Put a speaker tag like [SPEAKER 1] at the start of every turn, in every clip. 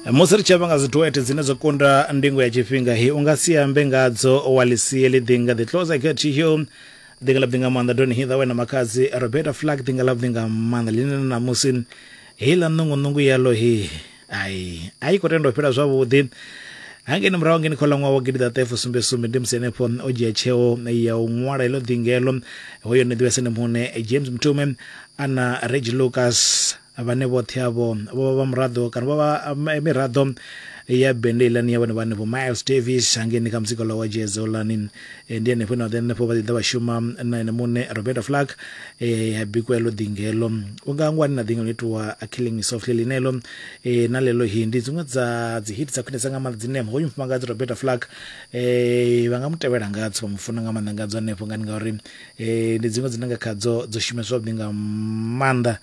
[SPEAKER 1] Musi ri chavanga zituete dzine zokonda ndingo ya chifhinga hi ungasiambe ngadzo walisiele dinga the closer get hiyo dinga labdinga manda doni hitha wena makazi Roberta Flack dinga labdinga manda lina na musin hila nungu yalo hi ai kotendo pera zwavudi hangeni mrawo ngeni khola ngwa wagidi da tefu sumbe ndimsene po oje cheo ya umwara ilo dingelo hoyo ne diwesene mune James Mtume ana Reg Lucas abane bothi abo baba mrado kan baba mirado ya bendela ni abane bane bo Miles Davis angeni kamsiko lo wajezo lanin ndiye ne pona then po badida bashuma na mune Roberta Flack bikwelo dingelo ungangwa na dingelo litwa Killing Me Softly linelo nalelo hindi zunga za hits akwinesa ngama dzine hoyu mfangazi Roberta Flack vangamutevera ngatso mufuna ngama nangadzo nepo ngani ngauri ndizunga dzinanga kadzo zoshimeswa dinga manda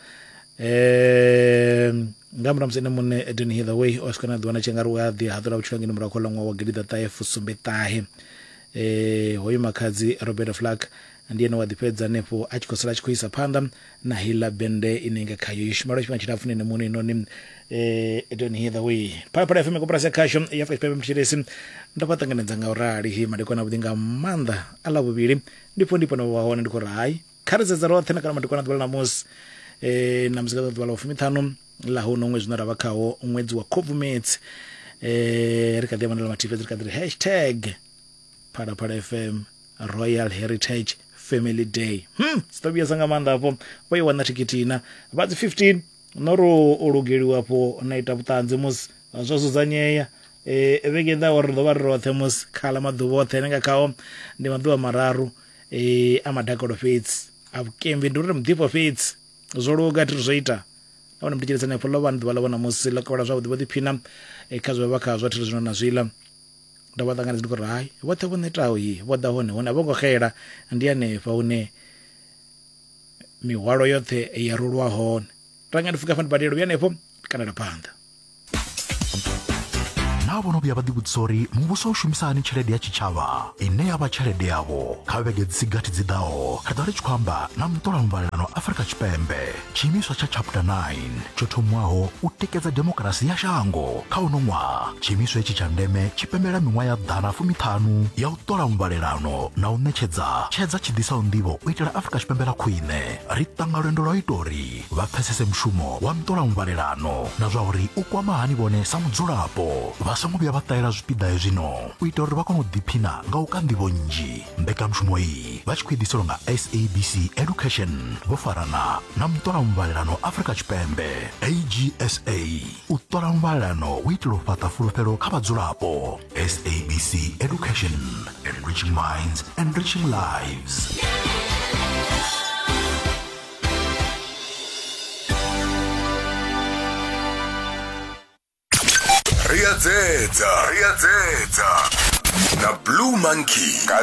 [SPEAKER 1] ngamra msene mune edeni hither way oskana dwana chengaruwa di hadura uchangini mrakola ngwa wagirida taefu sumbetahe hoyu makazi Roberta Flack ndiye no wadipedza nepo achikosala chikuisa panda na hila bende inenga kayo yishimaro chima chitafune ne mune noni edeni hither way para FM koprasa kasho yafa pepe mchiresi ndapata nganenza ngaurari hi madekona budinga manda ala bubiri ndipo no waona ndiko rai khareze zaro thena kana madekona dwala mus na mzikado dwala ofumithano la hono mwezi na rabakawo mwezi wa Kovumets rikadhe mandala matife rikadhe #para FM Royal Heritage Family Day stabia sanga manda hapo wai wana tikitina about 15 noro orugeri wapo naita butanze mus zozo zanyeya evegenda wardo warro themus kala madubo tenga kawo ndi maduwa mararu amadakoro fates abukembe ndure mdipo fates zoroga trizoita abana mtijirisa na polo bantu balabona musila kwa zwa bodi phina ekazwe bakazwa trizona nazwila ndabata ngani ndiko rai wata bonetawo yi boda hone abongo khera ndiyane faune miwalo yothe yarulwa hone tanga ndifika fani badero byanepo kana panda
[SPEAKER 2] nabo no byabadi butsori mubuso shumisani chelede ya chichava ine yaba chelede yabo kabege tsigati zidawo kadari chikwamba na mtola mbalano Africa Chipembe chimiswa cha chapter 9 chotomwaho utekeza demokrasi ya shango kaunomwa chimiswa echi chandeme chipemera mimwa ya dana fumithanu ya utola mbalano na unecheza chidisa undivo uitela Africa Chipembera kwine ritanga rendo lo itori vapesese mshumo wa mtola mbalano na zwauri ukwamahani bone samudzulapo vasangu bya bataira zipida ezino uitori bakono dipina nga ukandi bonji mbeka mshumo yi bachikwidisolo nga SABC Education bofarana na mtola mbalano Africa Chipembe AGSA utola mbalano witlo patafulopero kabadzulapo SABC Education, enriching minds, enriching lives.
[SPEAKER 3] Riazeta na Blue Monkey.